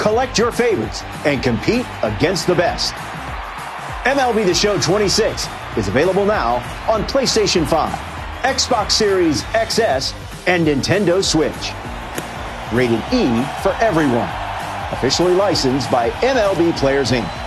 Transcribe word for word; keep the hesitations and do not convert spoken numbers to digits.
collect your favorites, and compete against the best. M L B The Show twenty-six is available now on PlayStation five, Xbox Series X S, and Nintendo Switch. Rated E for everyone. Officially licensed by M L B Players, Incorporated.